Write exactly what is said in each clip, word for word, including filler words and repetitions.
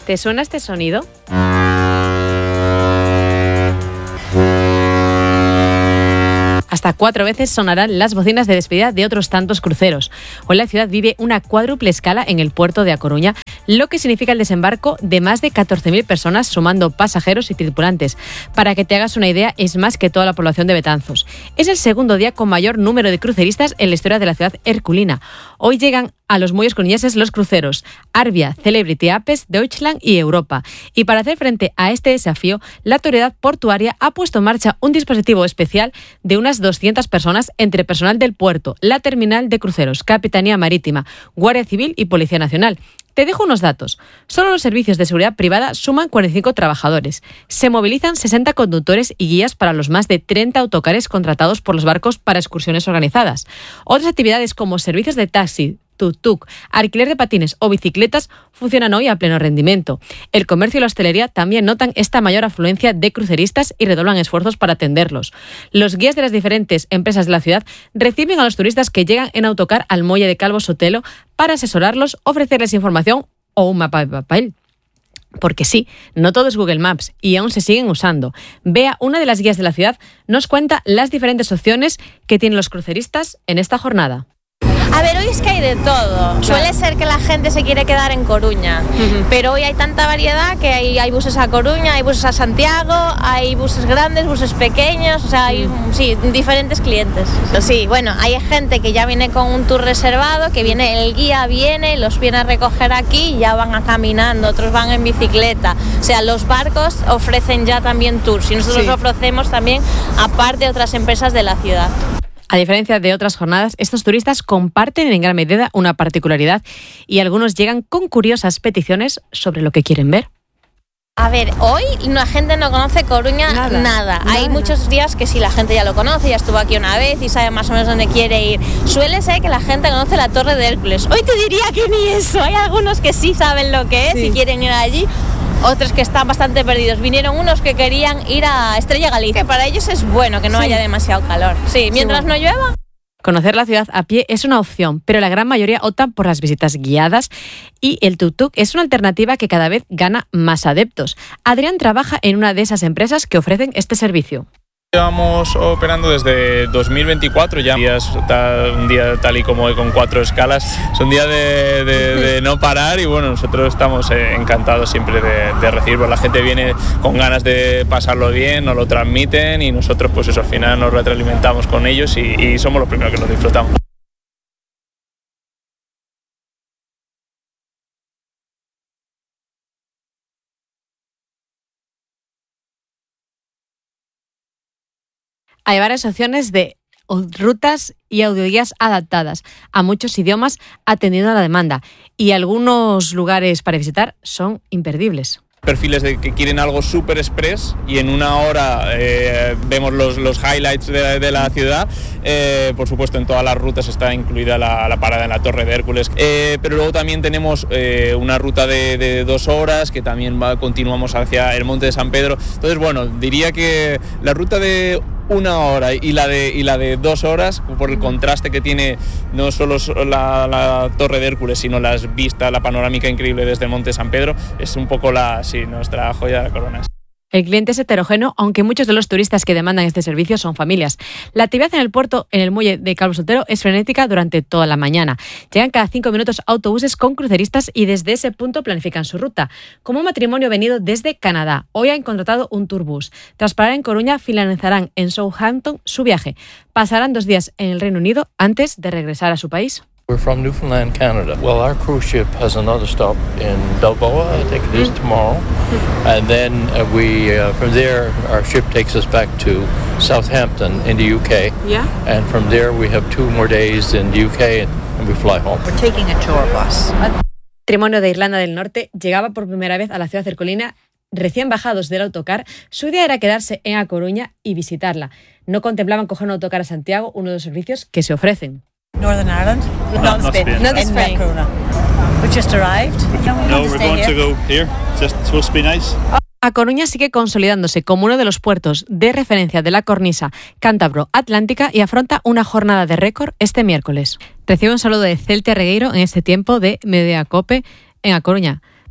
¿Te suena este sonido? Hasta cuatro veces sonarán las bocinas de despedida de otros tantos cruceros. Hoy la ciudad vive una cuádruple escala en el puerto de A Coruña, lo que significa el desembarco de más de catorce mil personas, sumando pasajeros y tripulantes. Para que te hagas una idea, es más que toda la población de Betanzos. Es el segundo día con mayor número de cruceristas en la historia de la ciudad herculina. Hoy llegan a los muelles coruñeses los cruceros Arvia, Celebrity, Apes, Deutschland y Europa. Y para hacer frente a este desafío, la autoridad portuaria ha puesto en marcha un dispositivo especial de unas doscientas personas entre personal del puerto, la terminal de cruceros, Capitanía Marítima, Guardia Civil y Policía Nacional. Te dejo unos datos. Solo los servicios de seguridad privada suman cuarenta y cinco trabajadores. Se movilizan sesenta conductores y guías para los más de treinta autocares contratados por los barcos para excursiones organizadas. Otras actividades como servicios de taxi, tuk-tuk, alquiler de patines o bicicletas funcionan hoy a pleno rendimiento. El comercio y la hostelería también notan esta mayor afluencia de cruceristas y redoblan esfuerzos para atenderlos. Los guías de las diferentes empresas de la ciudad reciben a los turistas que llegan en autocar al muelle de Calvo Sotelo para asesorarlos, ofrecerles información o un mapa de papel. Porque sí, no todo es Google Maps y aún se siguen usando. Bea, una de las guías de la ciudad, nos cuenta las diferentes opciones que tienen los cruceristas en esta jornada. A ver, hoy es que hay de todo. Suele ser que la gente se quiere quedar en Coruña, uh-huh. pero hoy hay tanta variedad que hay, hay buses a Coruña, hay buses a Santiago, hay buses grandes, buses pequeños, o sea, hay sí, diferentes clientes. Sí, bueno, hay gente que ya viene con un tour reservado, que viene, el guía viene, los viene a recoger aquí y ya van a caminando, otros van en bicicleta. O sea, los barcos ofrecen ya también tours y nosotros sí. ofrecemos también aparte otras empresas de la ciudad. A diferencia de otras jornadas, estos turistas comparten en gran medida una particularidad y algunos llegan con curiosas peticiones sobre lo que quieren ver. A ver, hoy la gente no conoce Coruña nada. nada. nada Hay muchos días que sí, la gente ya lo conoce, ya estuvo aquí una vez y sabe más o menos dónde quiere ir. Suele ser que la gente conoce la Torre de Hércules. Hoy te diría que ni eso. Hay algunos que sí saben lo que es sí. y quieren ir allí. Otros que están bastante perdidos. Vinieron unos que querían ir a Estrella Galicia, que para ellos es bueno que no sí. haya demasiado calor. Sí, mientras sí, bueno. no llueva. Conocer la ciudad a pie es una opción, pero la gran mayoría optan por las visitas guiadas y el tuk-tuk es una alternativa que cada vez gana más adeptos. Adrián trabaja en una de esas empresas que ofrecen este servicio. Llevamos operando desde dos mil veinticuatro, ya un día tal y como hoy con cuatro escalas, es un día de, de, de no parar y bueno, nosotros estamos encantados siempre de, de recibirlo. La gente viene con ganas de pasarlo bien, nos lo transmiten y nosotros pues eso al final nos retroalimentamos con ellos y, y somos los primeros que lo disfrutamos. Hay varias opciones de rutas y audioguías adaptadas a muchos idiomas atendiendo a la demanda y algunos lugares para visitar son imperdibles. Perfiles de que quieren algo súper express y en una hora eh, vemos los, los highlights de, de la ciudad. Eh, por supuesto, en todas las rutas está incluida la, la parada en la Torre de Hércules. Eh, pero luego también tenemos eh, una ruta de, de dos horas que también va, continuamos hacia el Monte de San Pedro. Entonces, bueno, diría que la ruta de una hora y la de y la de dos horas, por el contraste que tiene no solo la, la Torre de Hércules, sino las vistas, la panorámica increíble desde el Monte de San Pedro, es un poco la sí, nuestra joya de la corona. El cliente es heterogéneo, aunque muchos de los turistas que demandan este servicio son familias. La actividad en el puerto, en el muelle de Calvo Sotelo, es frenética durante toda la mañana. Llegan cada cinco minutos autobuses con cruceristas y desde ese punto planifican su ruta. Como un matrimonio venido desde Canadá, hoy han contratado un tourbus. Tras parar en Coruña, finalizarán en Southampton su viaje. Pasarán dos días en el Reino Unido antes de regresar a su país. We're from Newfoundland, Canada. Well, our cruise ship has another stop in Balboa, I think it is tomorrow. And then uh, we, uh, from there, our ship takes us back to Southampton in the U K. Yeah. And from there we have two more days in the U K and we fly home. We're taking a tour bus. Matrimonio de Irlanda del Norte llegaba por primera vez a la ciudad herculina. Recién bajados del autocar, su idea era quedarse en A Coruña y visitarla. No contemplaban coger un autocar a Santiago, uno de los servicios que se ofrecen. Northern Ireland, no, not not Spain, Spain. not in Spain. Corona. We just arrived. No, we no we're going here. to go here. Just supposed to be nice. A Coruña sigue consolidándose como uno de los puertos de referencia de la cornisa cántabro-atlántica y afronta una jornada de récord este miércoles. Recibe un saludo de Celtia Regueiro en este tiempo de Mediacope en A Coruña.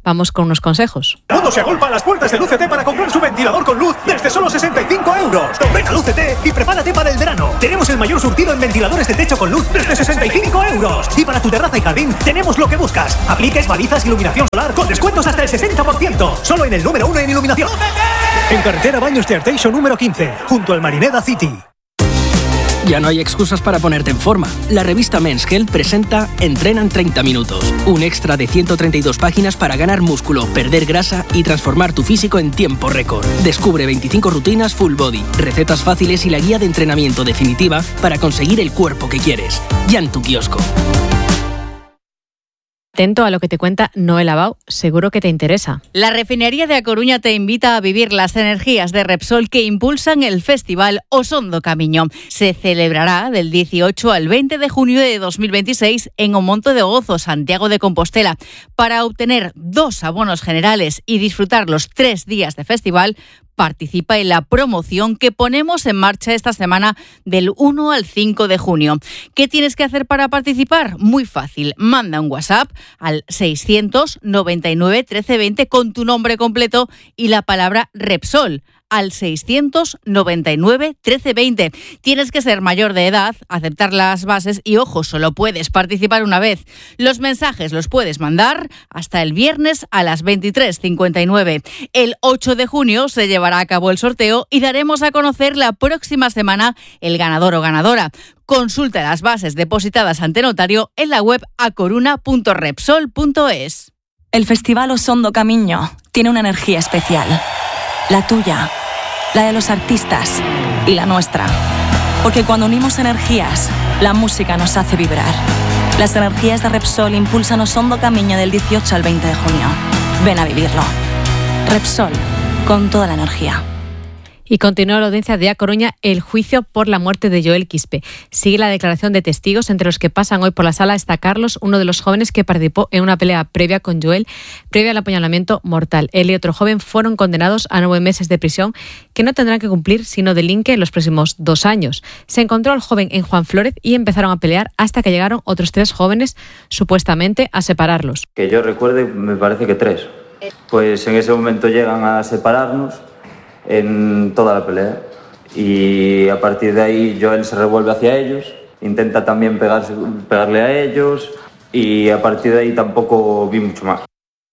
vamos con unos consejos. El mundo se agolpa a las puertas de L U C T para comprar su ventilador con luz desde solo sesenta y cinco euros. Ven a L U C T y prepárate para el verano. Tenemos el mayor surtido en ventiladores de techo con luz desde sesenta y cinco euros. Y para tu terraza y jardín tenemos lo que buscas. Apliques, balizas, iluminación solar con descuentos hasta el sesenta por ciento. Solo en el número uno en iluminación. En carretera Baños de Arteixo número quince, junto al Marineda City. Ya no hay excusas para ponerte en forma. La revista Men's Health presenta Entrena en treinta minutos. Un extra de ciento treinta y dos páginas para ganar músculo, perder grasa y transformar tu físico en tiempo récord. Descubre veinticinco rutinas full body, recetas fáciles y la guía de entrenamiento definitiva para conseguir el cuerpo que quieres. Ya en tu kiosco. Atento a lo que te cuenta Noel Abau, seguro que te interesa. La refinería de A Coruña te invita a vivir las energías de Repsol que impulsan el festival O Son do Camiño. Se celebrará del dieciocho al veinte de junio de dos mil veintiséis en O Monte de Gozo, Santiago de Compostela. Para obtener dos abonos generales y disfrutar los tres días de festival, participa en la promoción que ponemos en marcha esta semana del uno al cinco de junio. ¿Qué tienes que hacer para participar? Muy fácil. Manda un WhatsApp al seiscientos noventa y nueve trece veinte con tu nombre completo y la palabra Repsol al seiscientos noventa y nueve trece veinte. Tienes que ser mayor de edad, aceptar las bases y, ojo, solo puedes participar una vez. Los mensajes los puedes mandar hasta el viernes a las veintitrés cincuenta y nueve. El ocho de junio se llevará a cabo el sorteo y daremos a conocer la próxima semana el ganador o ganadora. Consulta las bases depositadas ante notario en la web acoruna punto repsol punto es. El Festival O Son do Camiño tiene una energía especial. La tuya, la de los artistas y la nuestra. Porque cuando unimos energías, la música nos hace vibrar. Las energías de Repsol impulsan O Son do Camiño del dieciocho al veinte de junio. Ven a vivirlo. Repsol, con toda la energía. Y continúa la audiencia de A Coruña el juicio por la muerte de Joel Quispe. Sigue la declaración de testigos, entre los que pasan hoy por la sala está Carlos, uno de los jóvenes que participó en una pelea previa con Joel, previa al apuñalamiento mortal. Él y otro joven fueron condenados a nueve meses de prisión que no tendrán que cumplir si no delinquen en los próximos dos años. Se encontró al joven en Juan Flórez y empezaron a pelear hasta que llegaron otros tres jóvenes, supuestamente a separarlos. Que yo recuerde, me parece que tres. Pues en ese momento llegan a separarnos en toda la pelea y a partir de ahí Joel se revuelve hacia ellos, intenta también pegarse, pegarle a ellos y a partir de ahí tampoco vi mucho más.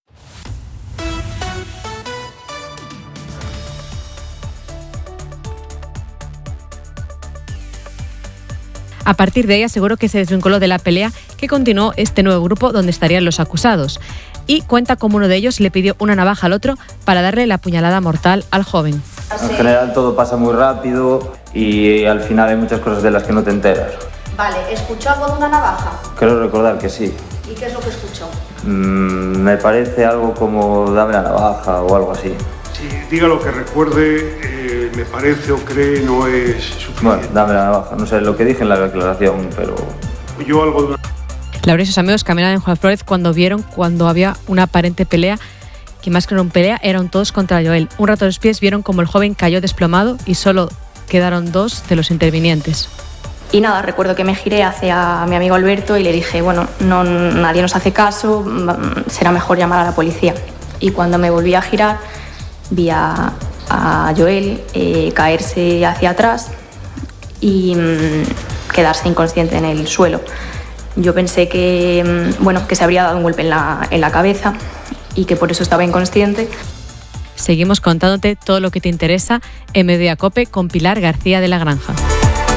A partir de ahí aseguró que se desvinculó de la pelea, que continuó este nuevo grupo donde estarían los acusados. Y cuenta cómo uno de ellos le pidió una navaja al otro para darle la puñalada mortal al joven. En general todo pasa muy rápido y al final hay muchas cosas de las que no te enteras. Vale, ¿escuchó algo de una navaja? Creo recordar que sí. ¿Y qué es lo que escuchó? Mm, me parece algo como dame la navaja o algo así. Si diga lo que recuerde, eh, me parece o cree no es suficiente. Bueno, dame la navaja, no sé lo que dije en la declaración, pero... Yo algo de una... Laura y sus amigos caminaban en Juan Flórez cuando vieron cuando había una aparente pelea, que más que una pelea eran todos contra Joel. Un rato después vieron como el joven cayó desplomado y solo quedaron dos de los intervinientes. Y nada, recuerdo que me giré hacia mi amigo Alberto y le dije, bueno, no, nadie nos hace caso, será mejor llamar a la policía. Y cuando me volví a girar, vi a, a Joel eh, caerse hacia atrás y mmm, quedarse inconsciente en el suelo. Yo pensé que, bueno, que se habría dado un golpe en la, en la cabeza y que por eso estaba inconsciente. Seguimos contándote todo lo que te interesa en Mediodía Cope con Pilar García de la Granja.